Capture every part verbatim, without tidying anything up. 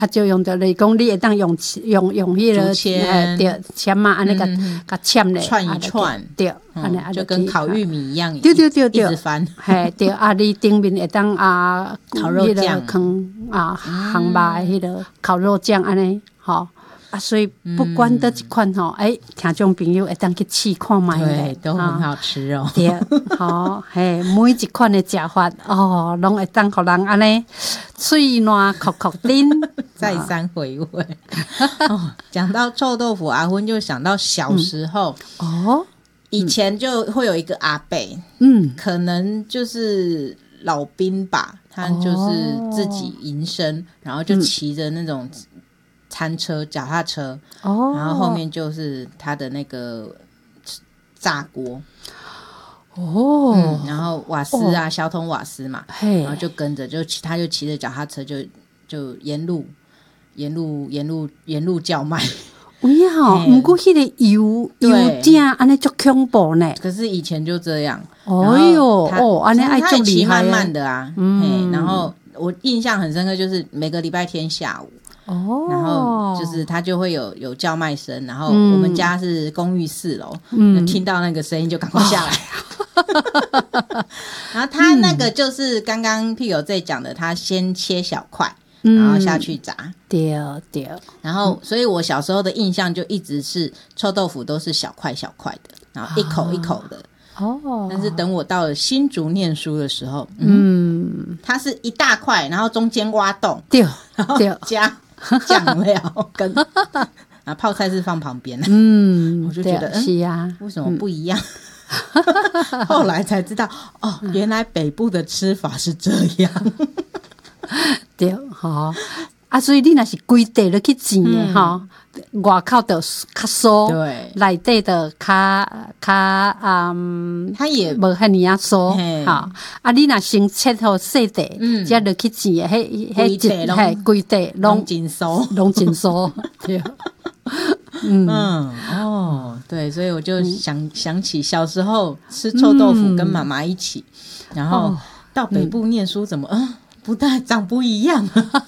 啊，就用着你讲，你会当用用用迄个签对签嘛，安尼个个签咧， 串一串， 对， 安尼就跟烤玉米一样， 对对对对， 一直翻， 嘿对啊，你顶面会当啊烤肉酱， 坑啊烘肉迄个烤肉酱安尼，吼。啊，所以不管得一款吼，哎、嗯，听众朋友会当去试看卖对，都很好吃哦。 对，好，嘿，每一款的食法哦，拢会当互人安尼脆软口口丁， 再三回味。哦，讲到臭豆腐，阿芬就想到小时候、嗯、哦，以前就会有一个阿伯，嗯，可能就是老兵吧，他就是自己营生，哦、然后就骑着那种。餐车、脚踏车，哦，然后后面就是他的那个炸锅，哦、嗯，然后瓦斯啊，小桶瓦斯嘛，然后就跟着，就他就骑着脚踏车就，就就沿路、沿路、沿路、沿路叫卖。 有影吼，毋过迄个油油正安尼足恐怖呢。 可是以前就这样， 哦哟，哦，安尼爱足厉害， 慢慢的啊，嗯，然后我印象很深刻，就是每个礼拜天下午。哦，然后就是他就会有有叫卖声，然后我们家是公寓四楼，嗯，听到那个声音就赶快下来。哦、然后他那个就是刚刚屁友在讲的，他先切小块，然后下去炸， 对对。 然后，所以我小时候的印象就一直是臭豆腐都是小块小块的，然后一口一口的。哦，但是等我到了新竹念书的时候，嗯，嗯它是一大块，然后中间挖洞， 对， 然后加。酱料跟啊泡菜是放旁边，嗯，我就觉得嗯是啊， 为什么不一样？嗯、后来才知道哦，原来北部的吃法是这样。 对，好啊，所以你若是规地落去煎的哈，外口就较酥， 对， 内底就较较嗯， 它也无遐尼啊酥，哈啊，你若先切好细地，嗯，再落去煎的，迄迄一迄规地拢真酥， 拢真酥，对。 嗯, 嗯哦，对，所以我就想、嗯、想起小时候吃臭豆腐，跟妈妈一起，嗯、然后到北部念书，怎么嗯？嗯不但长不一样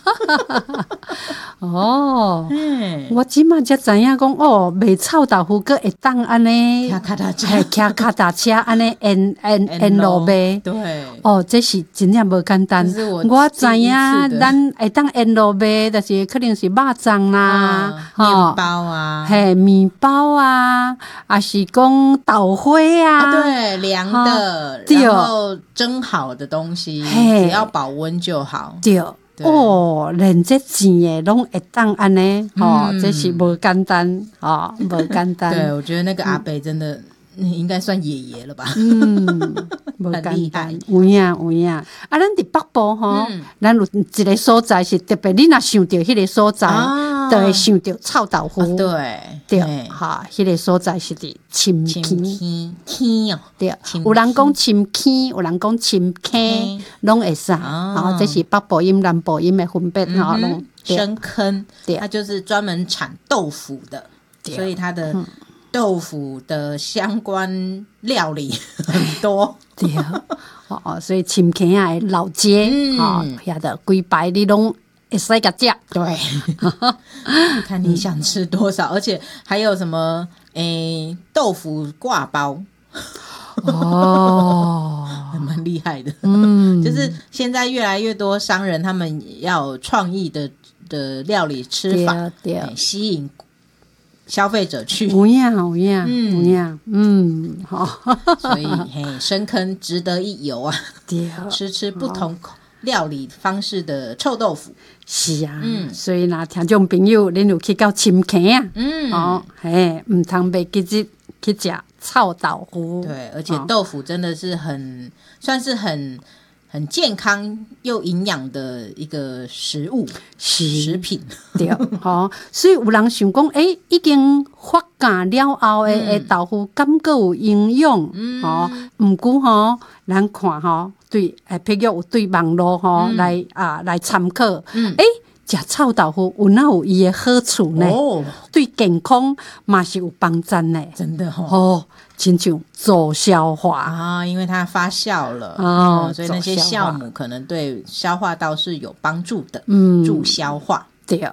哦，我即马才知影讲哦，卖臭豆腐个会当安尼， 骑脚踏车， 骑脚踏车安尼沿沿沿路卖， 对， 哦，这是真正无简单。我, 我知影，咱会当沿路卖，但是可能是肉粽啦， 面、哦、包啊， 嘿，面包啊，还是讲豆花啊， 啊对，凉的，然后蒸好的东西，只要保温。就好， 对哦，连这钱的拢会当安尼，哦，这是无简单，哦，无简单。 对，我觉得那个阿伯真的、嗯、应该算爷爷了吧？ 嗯，无简单，有影有影。啊，咱伫北部吼，咱、嗯、有一个所在是特别，你若想到迄个所在，啊、就会想到臭豆腐。 啊、对对，哈，迄、那个所在是伫深坑坑哦， 对，有人讲深坑，有人讲深坑，拢会使。然后这是北部音、南部音的分别，哈、嗯， 深坑，它就是专门产豆腐的，所以它的豆腐的相关料理很多。 对，哦，所以深坑啊，老街啊，遐的规排你拢。会使甲食， 对，看你想吃多少，而且还有什么诶、欸、豆腐挂包，哦，蛮厉害的，嗯，就是现在越来越多商人他们要有创意的的料理吃法，对，欸、吸引消费者去， 有影有影，嗯有影，嗯，好， 所以嘿，深坑值得一游啊，对，吃吃不同口。料理方式的臭豆腐是啊，嗯，所以若听众朋友，恁有去到深坑啊，嗯，哦，嘿，唔通袂记去去食臭豆腐， 对，而且豆腐真的是很、哦、算是很很健康又营养的一个食物食品， 对，好、哦，所以有人想讲，诶、欸，已经发芽了后的的豆腐，敢够有营养，嗯，哦，毋过吼，咱看吼。对，诶，譬如有对网络吼、嗯、来啊来参考，嗯，诶，食臭豆腐有哪有伊的好处呢？哦，对健康嘛是有帮助呢， 真的哦， 哦，亲像助消化啊，因为它发酵了，哦、嗯，所以那些酵母可能对消化道是有帮助的，嗯，助消化。